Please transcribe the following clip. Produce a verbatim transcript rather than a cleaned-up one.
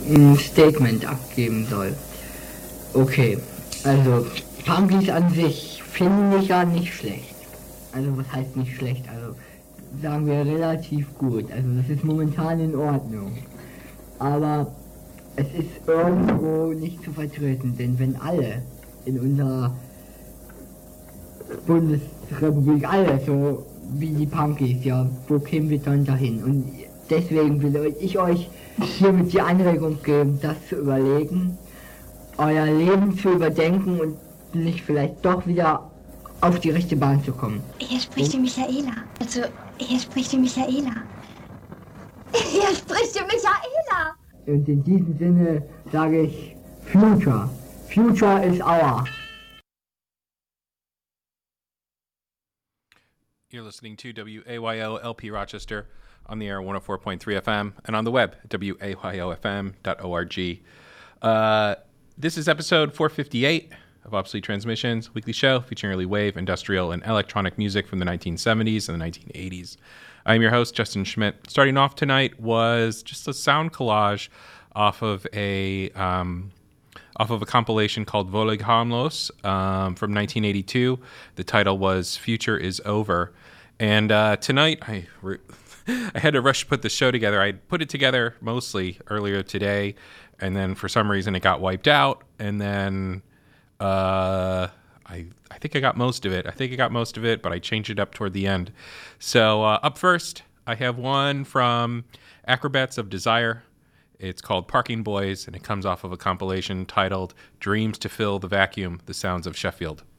ein Statement abgeben soll. Okay, also Punkies an sich finde ich ja nicht schlecht. Also was heißt nicht schlecht? Also sagen wir relativ gut. Also das ist momentan in Ordnung. Aber es ist irgendwo nicht zu vertreten, denn wenn alle in unserer Bundesrepublik, alle so wie die Punkies, ja, wo kämen wir dann dahin? Und deswegen will ich euch hiermit die Anregung geben, das zu überlegen, euer Leben zu überdenken und sich vielleicht doch wieder auf die rechte Bahn zu kommen. Hier spricht die Michaela. Also, hier spricht die Michaela. Hier spricht die Michaela. Und in diesem Sinne sage ich Future. Future is our. You're listening to W A Y O L P Rochester on the air one oh four point three F M and on the web, W A Y O F M dot org. Uh, this is episode four fifty-eight of Obsolete Transmissions, weekly show featuring early wave, industrial, and electronic music from the nineteen seventies and the nineteen eighties. I'm your host, Justin Schmidt. Starting off tonight was just a sound collage off of a um, off of a compilation called Völlig Harmlos um, from nineteen eighty-two. The title was Future is Over. And uh, tonight, I re- I had to rush to put the show together. I put it together mostly earlier today, and then for some reason it got wiped out, and then uh, I I think I got most of it. I think I got most of it, but I changed it up toward the end. So uh, up first, I have one from Acrobats of Desire. It's called Parking Boys, and it comes off of a compilation titled Dreams to Fill the Vacuum, The Sounds of Sheffield.